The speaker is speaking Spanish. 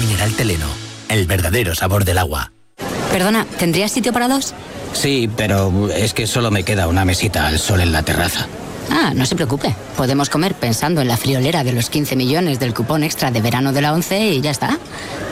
mineral Teleno. El verdadero sabor del agua. Perdona, ¿tendrías sitio para dos? Sí, pero es que solo me queda una mesita al sol en la terraza. Ah, no se preocupe. Podemos comer pensando en la friolera de los 15 millones del cupón extra de verano de la ONCE y ya está.